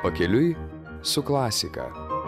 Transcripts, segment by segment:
Pakeliui su klasika.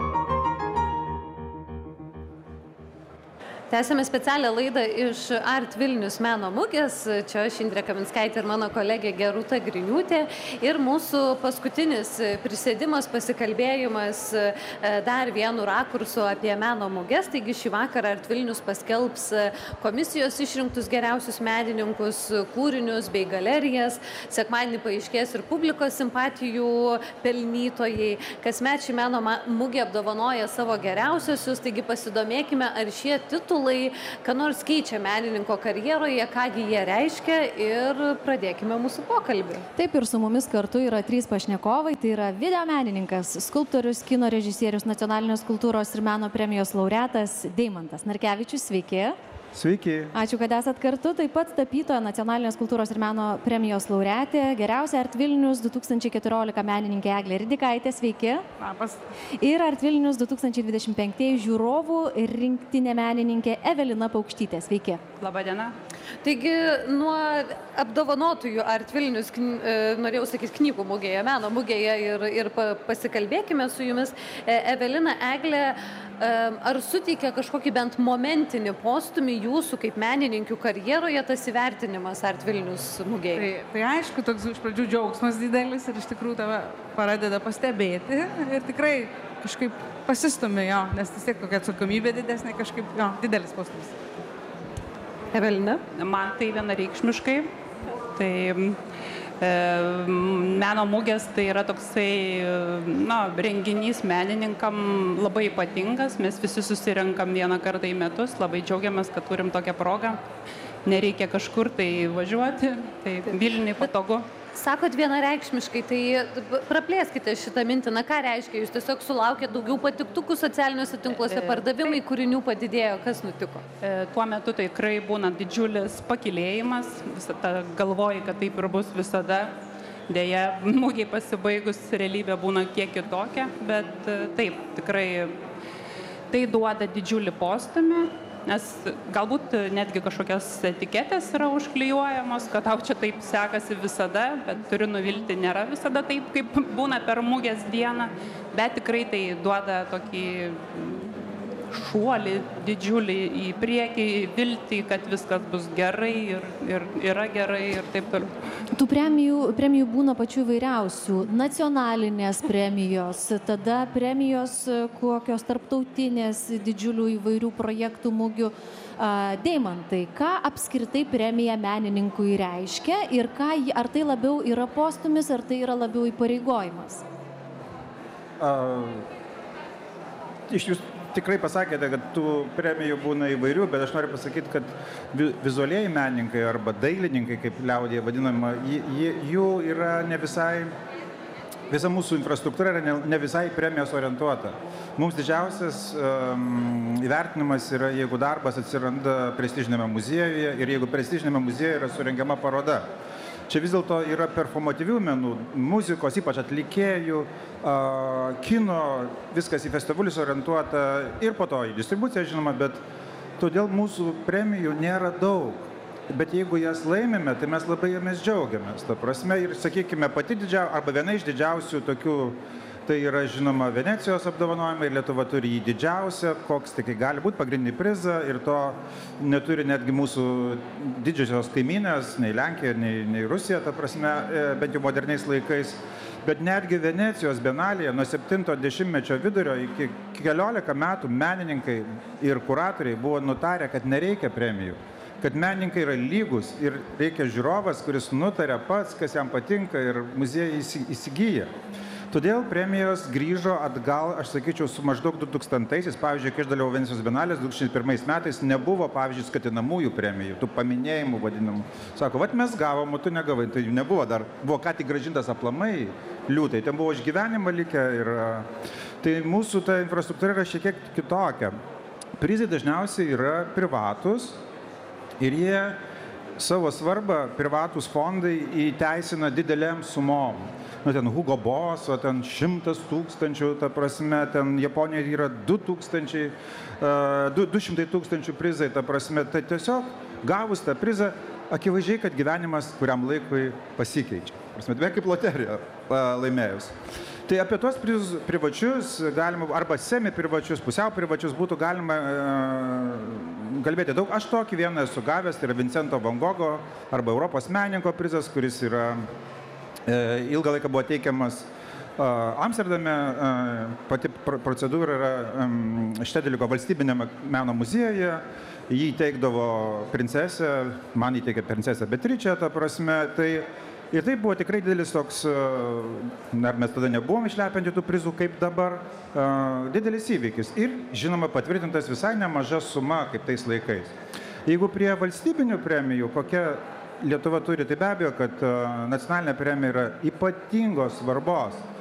Tęsime specialią laidą iš Art Vilnius meno mugės. Čia aš Indrė Kaminskaitė ir mano kolegė Gerūta Griniūtė. Ir mūsų paskutinis prisėdimas, pasikalbėjimas dar vienu rakursu apie meno mugės. Taigi šį vakarą Art Vilnius paskelbs komisijos išrinktus geriausius menininkus, kūrinius bei galerijas. Sekmadienį paaiškės ir publikos simpatijų pelnytojai. Kasmet ši meno mugė apdovanoja savo geriausiosius, taigi pasidomėkime, ar šie titulai ką nors keičia menininko karjeroje, kągi jie reiškia, ir pradėkime mūsų pokalbį. Taip, ir su mumis kartu yra 3 pašnekovai. Tai yra videomenininkas, skulptorius, kino režisierius, nacionalinės kultūros ir meno premijos laureatas Deimantas Narkevičius. Sveiki. Sveiki. Ačiū, kad esat kartu. Taip pat tapytoja, nacionalinės kultūros ir meno premijos laureatė, geriausia Art Vilnius 2014 menininkė Eglė Ridikaitė. Sveiki. Labas. Ir Art Vilnius 2025 žiūrovų rinktinė menininkė Evelina Paukštytė. Sveiki. Labadiena. Taigi, nuo apdovanotųjų Art Vilnius, norėjau sakyti, knygų mugėje, meno mugėje ir pasikalbėkime su jumis. Evelina, Eglė, ar suteikia kažkokį bent momentinį postumį jūsų kaip menininkių karjeroje tas įvertinimas Art Vilnius mugėje? Tai aišku, toks iš pradžių džiaugsmas didelis ir iš tikrųjų tave pradeda pastebėti ir tikrai kažkaip pasistumė jo, nes vis tiek kokia atsakomybė didesnė, kažkaip jo, didelis postūmis. Evelina? Man tai vienareikšmiškai. Tai meno mugės tai yra toksai renginys menininkam labai ypatingas. Mes visi susirenkam vieną kartą į metus, labai džiaugiamės, kad turim tokią progą. Nereikia kažkur tai važiuoti, tai Vilniui patogu. Sakot vienareikšmiškai, tai praplėskite šitą mintį. Na, ką reiškia? Jūs tiesiog sulaukėt daugiau patiktukų socialiniuose tinkluose, pardavimai kūrinių padidėjo. Kas nutiko? Tuo metu tai tikrai būna didžiulis pakilėjimas. Visada galvoji, kad taip ir bus visada. Deja, mugei pasibaigus realybė būna kiek kitokia, bet taip, tikrai tai duoda didžiulį postūmį. Nes galbūt netgi kažkokios etiketės yra užklijuojamos, kad tau čia taip sekasi visada, bet turiu nuvilti, nėra visada taip, kaip būna per mugės dieną, bet tikrai tai duoda tokį šuolį didžiulį į priekį, viltį, kad viskas bus gerai ir yra gerai ir taip toliau. Tų premijų būna pačių įvairiausių. Nacionalinės premijos, tada premijos kokios tarptautinės, didžiulių įvairių projektų mugių. Deimantai, ką apskritai premija menininkui reiškia ir ar tai labiau yra postūmis, ar tai yra labiau įpareigojimas? Iš jūs tikrai pasakėte, kad tų premijų būna įvairių, bet aš noriu pasakyti, kad vizualieji menininkai arba dailininkai, kaip liaudyje vadinama, jų yra ne visai, visa mūsų infrastruktūra yra ne visai premijos orientuota. Mums didžiausias įvertinimas yra, jeigu darbas atsiranda prestižiniame muziejuje ir jeigu prestižiniame muziejuje yra surengiama paroda. Čia vis dėlto yra performatyvių menų, muzikos, ypač atlikėjų, kino, viskas į festivalius orientuota ir po to į distribuciją, žinoma, bet todėl mūsų premijų nėra daug. Bet jeigu jas laimime, tai mes labai jomis džiaugiamės. Ta prasme, ir sakykime, pati didžiausia, arba viena iš didžiausių tokių, tai yra, žinoma, Venecijos apdovanojimai, Lietuva turi jį didžiausią, koks tik gali būti pagrindinį prizą, ir to neturi netgi mūsų didžiosios kaimynės, nei Lenkija, nei Rusija, ta prasme, bent jau moderniais laikais. Bet netgi Venecijos bienalėje nuo 70-mečio vidurio iki 14 metų menininkai ir kuratoriai buvo nutarę, kad nereikia premijų, kad menininkai yra lygus ir reikia žiūrovas, kuris nutarė pats, kas jam patinka, ir muziejai įsigyja. Todėl premijos grįžo atgal, aš sakyčiau, su maždaug 2000-aisiais. Pavyzdžiui, kai aš dalyvau Venecijos bienalės 2001 metais, nebuvo, pavyzdžiui, skatinamųjų premijų, tų paminėjimų vadinamų. Sako, vat mes gavom, o tu negavai. Tai nebuvo dar, buvo ką tik grąžintas aplamai liūtai, ten buvo išgyvenimą likę ir tai mūsų ta infrastruktūra yra šiek tiek kitokia. Prizai dažniausiai yra privatus ir jie savo svarbą privatus fondai įteisina didelėm sumom. Ten Hugo Boss, ten 100 000, ta prasme, ten Japonijoje yra 200 000 prizai, ta prasme, tai tiesiog gavus tą prizą, akivaizdžiai, kad gyvenimas kuriam laikui pasikeičia. Prasme, beveik kaip loterija laimėjus. Tai apie tuos prizus privačius, galima, arba semi-privačius, pusiau privačius būtų galima kalbėti daug. Aš tokį vieną esu gavęs, tai yra Vincento Van Gogho arba Europos menininko prizas, kuris yra ilgą laiką buvo teikiamas Amsterdame. Pati procedūra yra Štedeliko valstybinėme meno muziejuje. Jį teikdavo princesė, man įteikė princesė Beatričė, ta prasme. Ir tai buvo tikrai didelis toks, mes tada nebuvom išlepinti tų prizų kaip dabar, didelis įvykis. Ir, žinoma, patvirtintas visai nemaža suma kaip tais laikais. Jeigu prie valstybinių premijų, kokia Lietuva turi, tai be abejo, kad nacionalinė premija yra ypatingos svarbos.